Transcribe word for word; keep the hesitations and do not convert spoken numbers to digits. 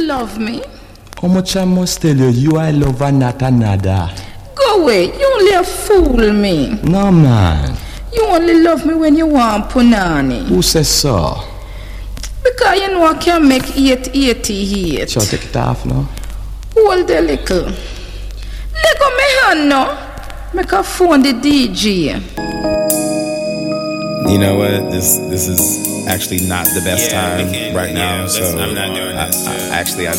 Love me? How much I must tell you, you I love and not another. Go away, you only a fool me. No man. You only love me when you want punani. Who says so? Because you know I can make eight eighty eight. Shall I take it off now? Hold the little. Let go me hand now. Make a phone the D J. You know what? This this is actually not the best Yeah, time we can- right yeah, now. let's- So I'm not doing I, this, I, uh, actually I